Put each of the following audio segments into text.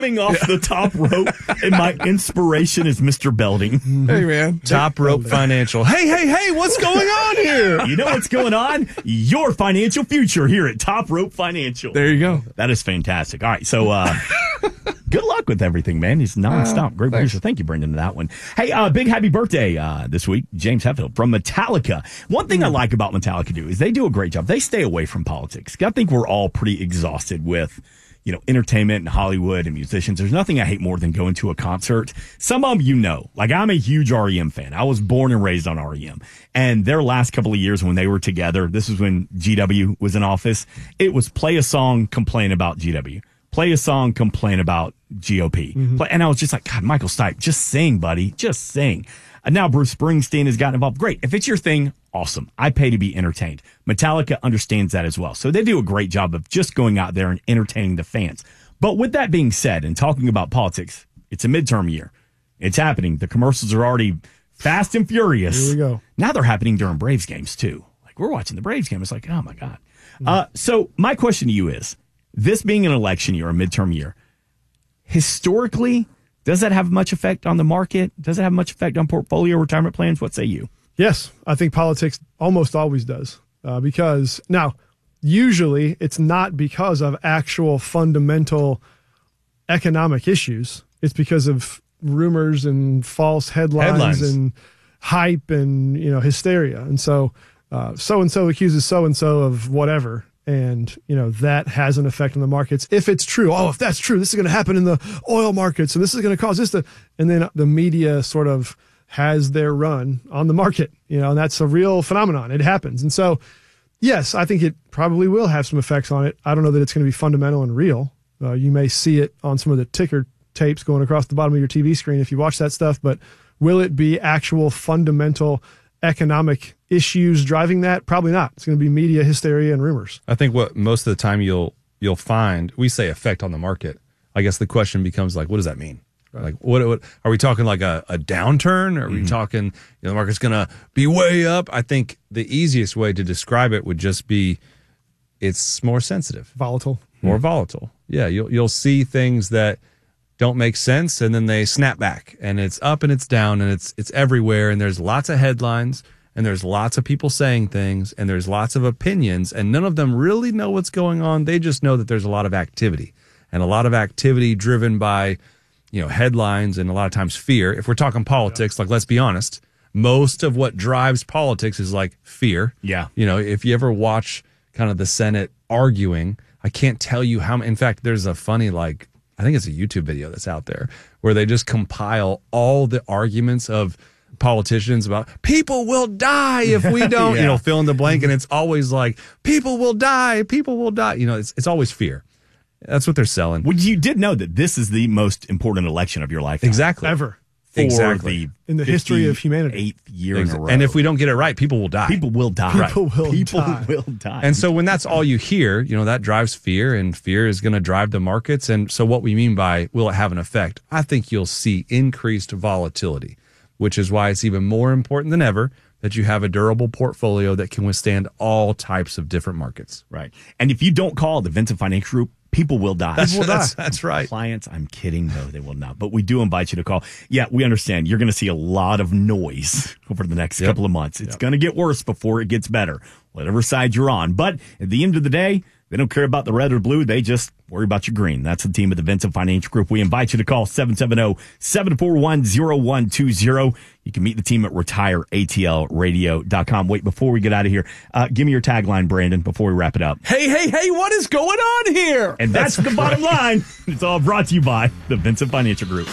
off the top rope, and my inspiration is Mr. Belding. Hey, man. Top Rope Financial. Hey, what's going on here? You know what's going on? Your financial future here at Top Rope Financial. There you go. That is fantastic. All right, so good luck with everything, man. He's nonstop. Great producer. Thank you, Brendan, for that one. Hey, big happy birthday this week, James Hetfield from Metallica. One thing I like about Metallica is they do a great job. They stay away from politics. I think we're all pretty exhausted with entertainment and Hollywood and musicians. There's nothing I hate more than going to a concert. Some of them, like I'm a huge REM fan. I was born and raised on REM. And their last couple of years when they were together, this was when GW was in office, it was play a song, complain about GW. Play a song, complain about GOP. And I was just like, God, Michael Stipe, just sing, buddy. Just sing. And now Bruce Springsteen has gotten involved. Great. If it's your thing, awesome. I pay to be entertained. Metallica understands that as well. So they do a great job of just going out there and entertaining the fans. But with that being said, and talking about politics, it's a midterm year. It's happening. The commercials are already fast and furious. Here we go. Now they're happening during Braves games, too. Like, we're watching the Braves game. It's like, oh, my God. So my question to you is, this being an election year, a midterm year, historically, does that have much effect on the market? Does it have much effect on portfolio retirement plans? What say you? Yes, I think politics almost always does. Because now, usually it's not because of actual fundamental economic issues. It's because of rumors and false headlines. And hype and hysteria. And so so-and-so accuses so-and-so of whatever. And, that has an effect on the markets. If it's true, if that's true, this is going to happen in the oil markets and this is going to cause this to, and then the media sort of has their run on the market, and that's a real phenomenon. It happens. And so, yes, I think it probably will have some effects on it. I don't know that it's going to be fundamental and real. You may see it on some of the ticker tapes going across the bottom of your TV screen if you watch that stuff, but will it be actual fundamental economic issues driving that? Probably not. It's going to be media hysteria and rumors. I think what most of the time you'll find, we say effect on the market. I guess the question becomes like, what does that mean? Right. Like, what are we talking like a downturn? Or are we talking, the market's going to be way up? I think the easiest way to describe it would just be it's more sensitive. Volatile. More volatile. Yeah, you'll see things that don't make sense, and then they snap back, and it's up and it's down, and it's everywhere, and there's lots of headlines, and there's lots of people saying things, and there's lots of opinions, and none of them really know what's going on. They just know that there's a lot of activity, and a lot of activity driven by, headlines and a lot of times fear. If we're talking politics, like, let's be honest, most of what drives politics is like fear. Yeah. If you ever watch kind of the Senate arguing, I can't tell you how. In fact, there's a funny, I think it's a YouTube video that's out there where they just compile all the arguments of politicians about people will die if we don't, fill in the blank. And it's always like, people will die. It's always fear. That's what they're selling. Well, you did know that this is the most important election of your lifetime. Exactly. Ever. Exactly. In the history of humanity. 8th year in a row. And if we don't get it right, people will die. People will die. People will die. And so when that's all you hear, that drives fear, and fear is going to drive the markets. And so what we mean by will it have an effect? I think you'll see increased volatility, which is why it's even more important than ever that you have a durable portfolio that can withstand all types of different markets. Right. And if you don't call the Vincent Financial Group, people will die. That's right. Clients, I'm kidding, though. They will not. But we do invite you to call. Yeah, we understand. You're going to see a lot of noise over the next couple of months. It's going to get worse before it gets better, whatever side you're on. But at the end of the day, they don't care about the red or blue. They just worry about your green. That's the team at the Vincent Financial Group. We invite you to call 770-741-0120. You can meet the team at retireatlradio.com. Wait, before we get out of here, give me your tagline, Brandon, before we wrap it up. Hey, what is going on here? And that's the bottom line. It's all brought to you by the Vincent Financial Group.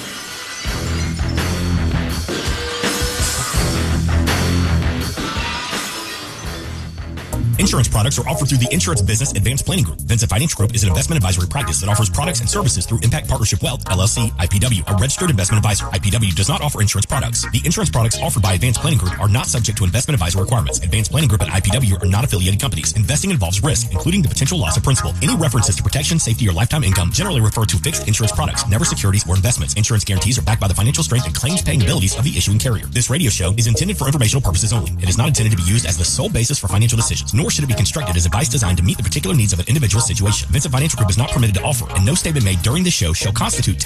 Insurance products are offered through the Insurance Business Advanced Planning Group. Vincent Financial Group is an investment advisory practice that offers products and services through Impact Partnership Wealth, LLC, IPW, a registered investment advisor. IPW does not offer insurance products. The insurance products offered by Advanced Planning Group are not subject to investment advisor requirements. Advanced Planning Group and IPW are not affiliated companies. Investing involves risk, including the potential loss of principal. Any references to protection, safety, or lifetime income generally refer to fixed insurance products, never securities or investments. Insurance guarantees are backed by the financial strength and claims paying abilities of the issuing carrier. This radio show is intended for informational purposes only. It is not intended to be used as the sole basis for financial decisions, nor nor should it be constructed as advice designed to meet the particular needs of an individual situation. Vincent Financial Group is not permitted to offer, and no statement made during this show shall constitute